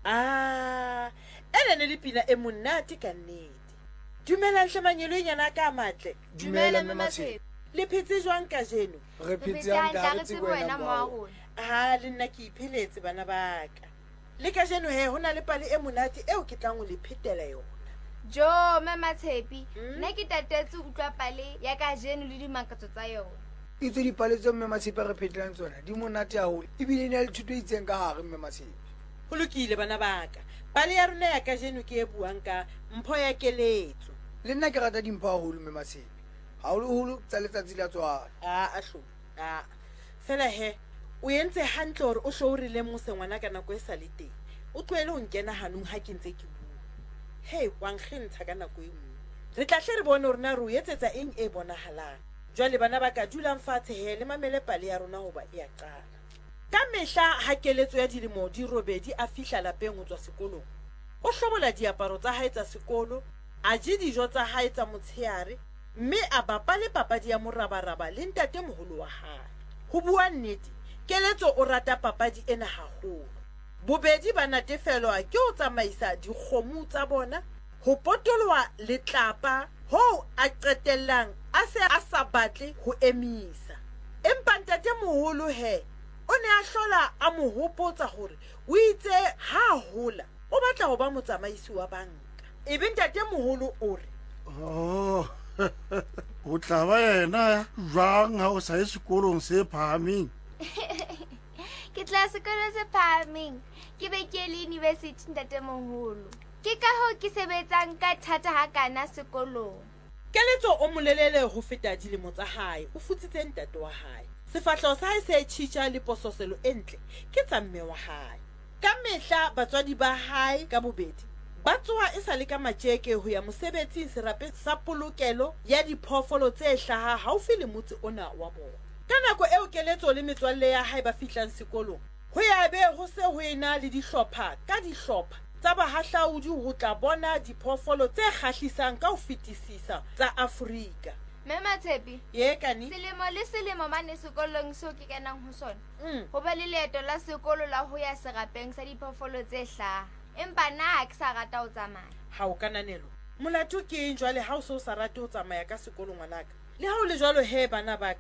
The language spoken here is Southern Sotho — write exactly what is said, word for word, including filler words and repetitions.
Ah, ena ne le pina e monate ka nnete. Dumela Hlomanyelo e nyana ka matle. Dumela mme Matshepi. Le phetse jwang ka jeno? Re phetse hang ka re tsebo wena mo. Ah, le nna ke ipheletse bana ba ka. Le ka jeno he hona le pale e monate eo ke tlang ho le phetela yona. Jo mme Matshepi, nna ke tatetse utlwa pale ya ka jeno le dimakatso tsa yona. Itse dipale tse mme Matshepi re phetelang tsona di monate haholo ebile ne le thuto itseng ka hare mme Matshepi. Ho lokile bana ba ka. Pale ya rona ya ka jeno ke e buang ka mpho ya keletso. Le nna ke rata dimpho haholo mme Matshepi. Haholoholo tsa letsatsi la tswalo. Ah ahlo. Ah. Fela he o yentse hantle hore o hlorile mose ngwana ka nako e sa le teng. O tlohele ho nkena hanung ha ke ntse ke bua. Hey, wa nkgentsha ka nako e nngwe. Re tla hle re bone hore na re o etsetsa eng e bonahalang. Jwale bana ba ka dulang fatshe he le mamele pale ya rona hoba e a qala. Ka mehla ha keletso ya dilemo di robedi a fihla lapeng ho tswa sekolong. O hlobola diaparo tsa hae tsa sekolo, a je dijo tsa hae tsa motshehare, mme a bapa le papadi ya morabaraba le ntate moholo wa hae. Ho bua nnete, keletso o rata papadi ena haholo. Bobedi ba natefelwa ke ho tsamaisa dikgomo tsa bona, ho potolwa letlapa ho a qetellang a se a sa batle ho emisa. Empa ntate moholo he o ne a hlola a mo hopotsa hore o itse ha hola o batla ho ba motsamaisi wa banka. Ebe ntate moholo o re, oh o tla ba yena jwang ha o sa ye sekolong se phahameng? Ke tla sekolo se phahameng ke be ke le university ntate moholo. Ke ka ho ke sebetsang ka thata ha kana sekolong. Keletso o molelele ho feta dilemo tsa hae o futsitse ntate wa hae. Sefahleho sa hae se tjhitja le pososelo e ntle ke tsa mme wa hae. Ka mehla batswadi ba hae ka bobedi ba tsoha e sa le ka matjeke ho ya mosebetsing serapeng sa polokelo ya diphoofolo tse hlaha haufi le motse ona wa bona. Ka nako eo keletso le metswalle ya hae ba fihlang sekolong, ho ya be ho se ho ena le dihlopha ka dihlopha tsa bahahlaudi ho tla bona diphoofolo tse kgahlisang ka ho fetisisa tsa Afrika. Mme Matshepi, ye kani selemo le selemo mane sekolong seo ke kenang ho sona. Mm. Ho ba le leeto la sekolo la ho ya serapeng sa diphoofolo tse hlaha. Empa nna ha ke sa rata ho tsamaya. Ha o kananelo. Molato ke eng jwale ha o so sa rate ho tsamaya ka sekolo ngwanaka? Le ha o le jwalo he bana ba ka,